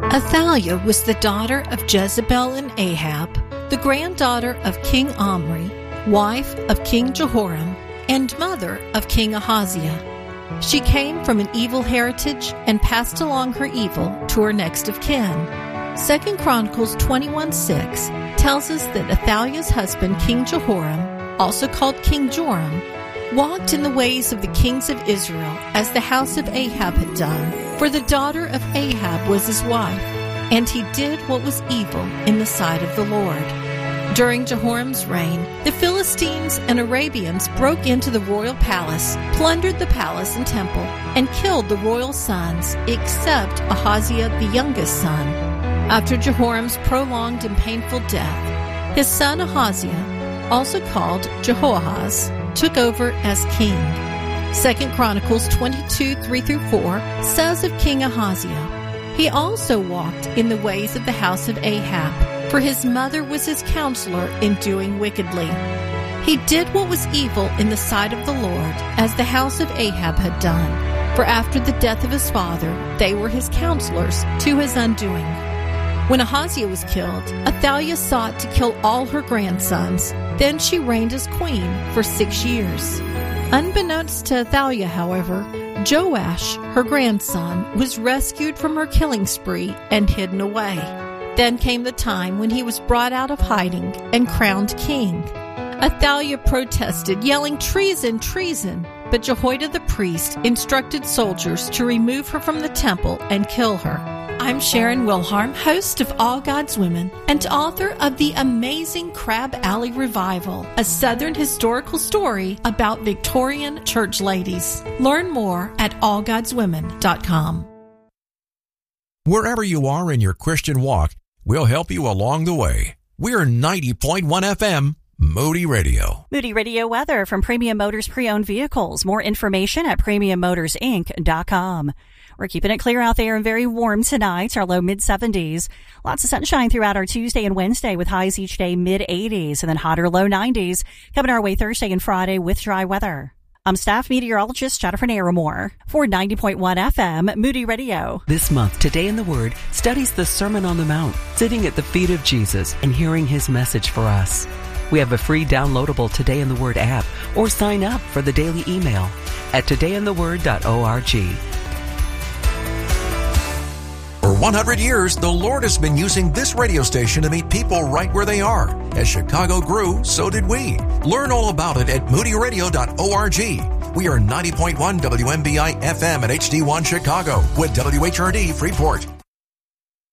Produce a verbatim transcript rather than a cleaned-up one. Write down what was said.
Athaliah was the daughter of Jezebel and Ahab, the granddaughter of King Omri, wife of King Jehoram, and mother of King Ahaziah. She came from an evil heritage and passed along her evil to her next of kin. Second Chronicles twenty-one six tells us that Athaliah's husband, King Jehoram, also called King Joram, walked in the ways of the kings of Israel as the house of Ahab had done, for the daughter of Ahab was his wife, and he did what was evil in the sight of the Lord. During Jehoram's reign, the Philistines and Arabians broke into the royal palace, plundered the palace and temple, and killed the royal sons, except Ahaziah the youngest son. After Jehoram's prolonged and painful death, his son Ahaziah, also called Jehoahaz, took over as king. Second Chronicles twenty-two three through four says of King Ahaziah, he also walked in the ways of the house of Ahab, for his mother was his counselor in doing wickedly. He did what was evil in the sight of the Lord, as the house of Ahab had done. For after the death of his father, they were his counselors to his undoing. When Ahaziah was killed, Athaliah sought to kill all her grandsons. Then she reigned as queen for six years. Unbeknownst to Athaliah, however, Joash, her grandson, was rescued from her killing spree and hidden away. Then came the time when he was brought out of hiding and crowned king. Athaliah protested, yelling, "Treason, treason!" But Jehoiada the priest instructed soldiers to remove her from the temple and kill her. I'm Sharon Wilharm, host of All God's Women and author of The Amazing Crab Alley Revival, a Southern historical story about Victorian church ladies. Learn more at all gods women dot com. Wherever you are in your Christian walk, we'll help you along the way. We're ninety point one F M, Moody Radio. Moody Radio weather from Premium Motors Pre-Owned Vehicles. More information at premium motors inc dot com. We're keeping it clear out there and very warm tonight. Our low mid seventies. Lots of sunshine throughout our Tuesday and Wednesday with highs each day mid eighties and then hotter low nineties coming our way Thursday and Friday with dry weather. I'm staff meteorologist Jennifer Naramore for ninety point one F M Moody Radio. This month, Today in the Word studies the Sermon on the Mount, sitting at the feet of Jesus and hearing his message for us. We have a free downloadable Today in the Word app or sign up for the daily email at today in the word dot org. For one hundred years, the Lord has been using this radio station to meet people right where they are. As Chicago grew, so did we. Learn all about it at moody radio dot org. We are ninety point one W M B I F M at H D one Chicago with W H R D Freeport.